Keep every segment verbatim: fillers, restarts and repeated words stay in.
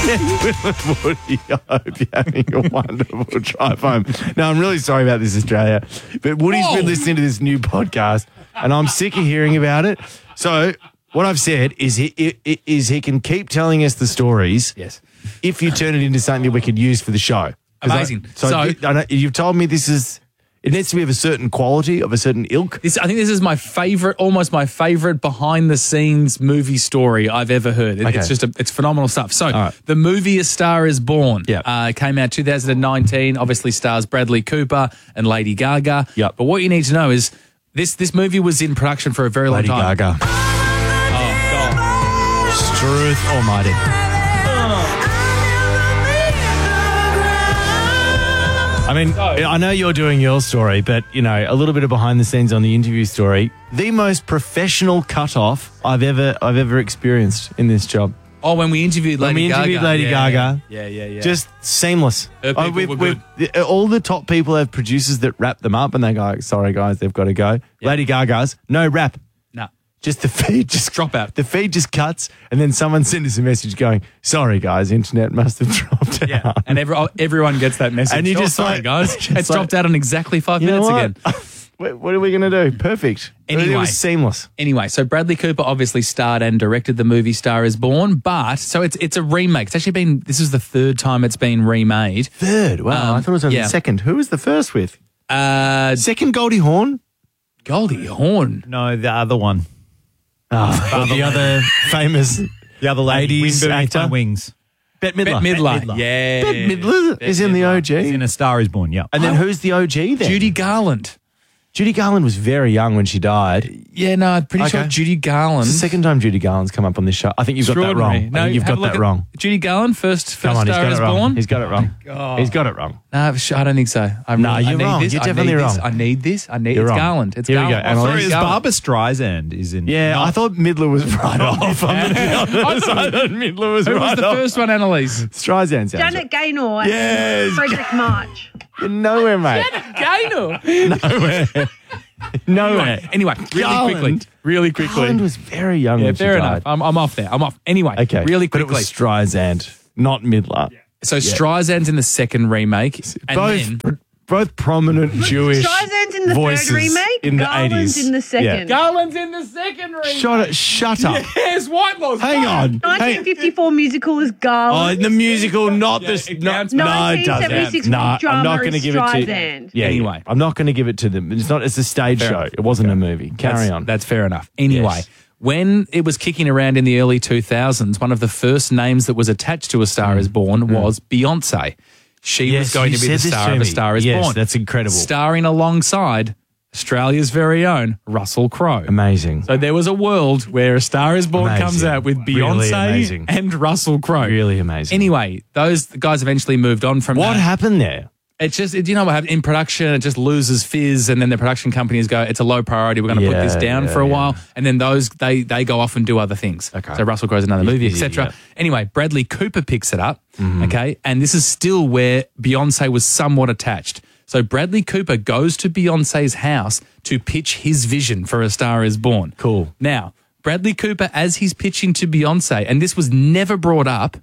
Woody, I hope you're having a wonderful drive home. Now, I'm really sorry about this, Australia, but Woody's Whoa. been listening to this new podcast, and I'm sick of hearing about it. So what I've said is he is he can keep telling us the stories. Yes. If you turn it into something that we could use for the show. Amazing. I, so So- I know, you've told me this is. It needs to be of a certain quality, of a certain ilk. This, I think this is my favorite, almost my favorite behind the scenes movie story I've ever heard. It, Okay. It's just, a, it's phenomenal stuff. So, right. the movie A Star Is Born Yep. uh, came out two thousand nineteen. Obviously, stars Bradley Cooper and Lady Gaga. Yep. But what you need to know is this: this movie was in production for a very Lady long time. Gaga. Oh God! Struth Almighty. I mean, I know you're doing your story, but, you know, a little bit of behind the scenes on the interview story. The most professional cut-off I've ever I've ever experienced in this job. Oh, when we interviewed Lady When we Gaga. interviewed Lady yeah, Gaga. Yeah, yeah, yeah. Just seamless. Her people Oh, we've- were we've- the- all the top people have producers that wrap them up, and they go, sorry, guys, they've got to go. Lady Gaga's, no rap. no. Just the feed just Drop out. The feed just cuts, and then someone sends us a message going, "Sorry, guys, internet must have dropped out." Yeah, and every, everyone gets that message. And you Oh, just sorry, like- guys, just it's like- dropped out in exactly five You know minutes what? again. What what are we going to do? Perfect. It Anyway. was seamless. Anyway, so Bradley Cooper obviously starred and directed the movie Star Is Born, but so it's it's a remake. It's actually been this is the third time it's been remade. Third. Wow, Um, I thought it was only yeah. the second. Who was the first with? Uh, Second, Goldie Hawn. Goldie Hawn. No, the other one. Oh, well, the other famous The other lady. eighties Wind beneath my actor. wings. Bette Midler. Bette Midler. Midler. Yeah. Bette Midler is in the O G. He's in A Star Is Born, yeah. And then who's the O G then? Judy Garland. Judy Garland was very young when she died. Yeah, no, I'm pretty Okay. sure Judy Garland. It's the second time Judy Garland's come up on this show. I think you've got that wrong. Extraordinary. No, I think you've have got a look that at wrong. Judy Garland, first, first Come on, he's Star got Is it wrong. Born. He's got it wrong. He's got it wrong. No, I don't think so. I'm No, I you're need wrong. This. You're I definitely need wrong. This. I need this. I need. You're it's wrong. Garland. It's Here we Garland. go. Oh, Annalise. sorry, Sorry, it's is Garland. Barbara Streisand is in. Yeah, not- I thought Midler was right off. I'm gonna be honest. I thought Midler was Who right was the off. first one, Annalise? Streisand sounds Janet right. Gaynor and Yes. Frederick March. You're nowhere, mate. Gaynor. Nowhere. Nowhere. Anyway, really Garland. quickly, really quickly. Garland was very young Yeah, when she fair died. enough. I'm, I'm off there. I'm off. Anyway, Okay. really But it quickly. was Streisand, not Midler. so Streisand's in the second remake, and Both then both prominent Jewish Streisand's in the voices third remake. in the Garland's eighties. in the second. Garland's in the second remake. Shut it. Shut up. Yes, Whitelaw's. Hang on. Hang, nineteen fifty-four musical is oh, Garland. the musical, not this. it No, counts. no, it doesn't. nineteen seventy-six No, I'm drama not going to is give it to. Streisand. Yeah, Anyway. I'm not going to give it to them. It's not. It's a stage Fair show. enough. It wasn't a movie. Carry that's, on. That's fair enough. Anyway, Yes. when it was kicking around in the early two thousands, one of the first names that was attached to A Star Is Born was Beyonce. She Mm. Yes, was going you to be the said this star to of A me. Star Is Yes, Born. that's incredible. Starring alongside Australia's very own Russell Crowe. Amazing. So there was a world where A Star Is Born Amazing. comes out with Really Beyonce amazing. and Russell Crowe. Really amazing. Anyway, those guys eventually moved on from What that. happened there? It's just, you know what happened? In production, it just loses fizz, and then the production companies go, it's a low priority, we're going to put Yeah, this down yeah, for a yeah. while. And then those, they they go off and do other things. Okay. So Russell Crowe's another movie, yeah, et cetera. yeah. Anyway, Bradley Cooper picks it up, Mm-hmm. okay? And this is still where Beyonce was somewhat attached. So Bradley Cooper goes to Beyonce's house to pitch his vision for A Star Is Born. Cool. Now, Bradley Cooper, as he's pitching to Beyonce, and this was never brought up,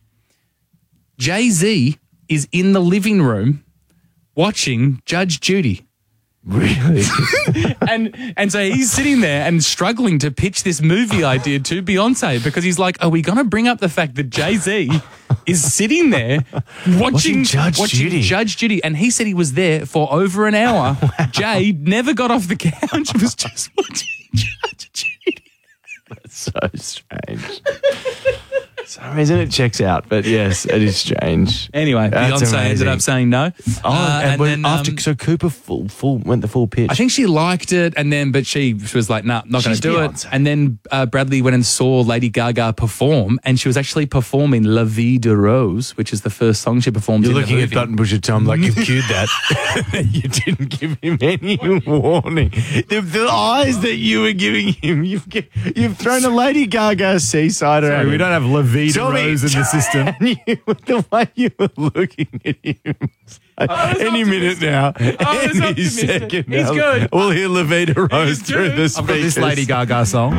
Jay-Z is in the living room watching Judge Judy. Really? And and so he's sitting there and struggling to pitch this movie idea to Beyonce because he's like, are we going to bring up the fact that Jay-Z is sitting there watching, Watching Judge watching Judy. Judge Judy? And he said he was there for over an hour. Jay never got off the couch, was just watching Judge Judy. That's so strange. For some reason it checks out, but yes, it is strange. Anyway, That's Beyonce ended amazing. up saying no. Oh, Uh, and, when- then, after um, so Cooper full full went the full pitch. I think she liked it, and then but she, she was like, "Nah, not going She's to do Beyonce. it." And then uh, Bradley went and saw Lady Gaga perform, and she was actually performing "La Vie de Rose," which is the first song she performed. You're in looking the at movie. Button Busher Tom like you've cued that. You didn't give him any warning. The, the eyes that you were giving him, you've gi- you've thrown a Lady Gaga seasider at Sorry, him. we don't have La Vie Evita Tell me- Rose in the system. And you, the way you were looking at him. was Any minute now. I was Any optimistic. second He's now. good. We'll hear Levita Rose through good. the I've speakers. got this Lady Gaga song.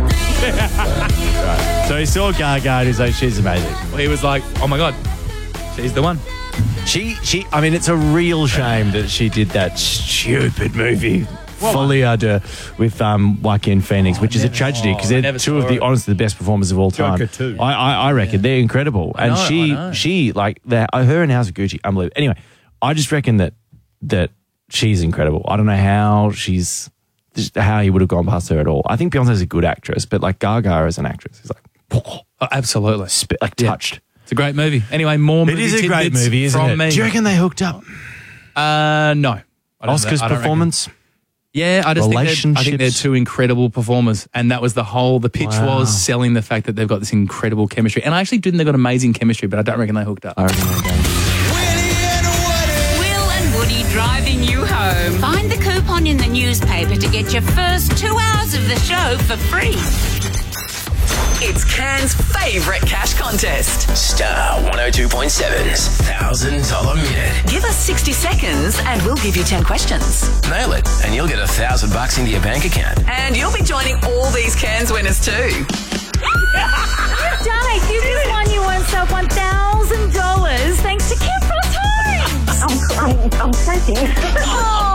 So he saw Gaga and he's like, she's amazing. Well, he was like, oh my God, she's the one. She, she. I mean, it's a real shame that she did that stupid movie, Folia de, with um, Joaquin Phoenix, which is a tragedy because they're never two of saw the it. honestly the best performers of all time. Joker too. I, I, I reckon they're incredible, and know, she, I know. she like that. Her and House of Gucci, unbelievable. Anyway, I just reckon that that she's incredible. I don't know how she's just how he would have gone past her at all. I think Beyonce's a good actress, but like Gaga as an actress is like, Oh, absolutely. sp- like touched. It's a great movie. Anyway, more It movie is a great tidbits movie, isn't from it? Me. Do you reckon they hooked up? Uh, no. I don't- Oscar's I don't reckon. performance. Yeah, I just think they're, I think they're Relationships. two incredible performers, and that was the whole. The pitch Wow. was selling the fact that they've got this incredible chemistry, and I actually didn't. They've got amazing chemistry, but I don't reckon they hooked up. I reckon they're going. Will and Woody driving you home. Find the coupon in the newspaper to get your first two hours of the show for free. It's Can's favourite cash contest. Star one oh two point seven's one thousand dollars minute. Give us sixty seconds and we'll give you ten questions. Nail it, and you'll get a thousand bucks into your bank account. And you'll be joining all these Can's winners too.